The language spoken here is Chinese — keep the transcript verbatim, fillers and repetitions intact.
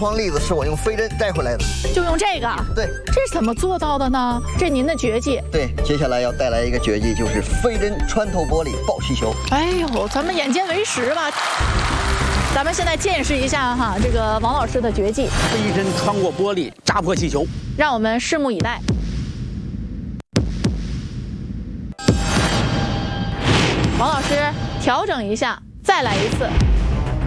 窗粒子是我用飞针摘回来的， 就用这个。 对， 这是怎么做到的呢？这是您的绝技。 对，接下来要带来一个绝技，就是飞针穿透玻璃爆气球。 哎呦，咱们眼见为实吧。咱们现在见识一下哈，这个王老师的绝技， 飞针穿过玻璃，扎破气球。 让我们拭目以待。王老师，调整一下，再来一次。